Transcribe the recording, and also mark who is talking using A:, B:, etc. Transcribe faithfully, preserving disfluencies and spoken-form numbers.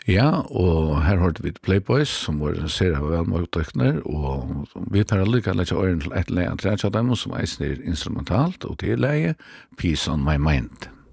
A: Ja, og her hørte vi Playboys, som var ser av velmågtøkner, og vi tar allike litt øren til et leie tre av dem, som eisen er instrumentalt, og til leie Peace on My Mind.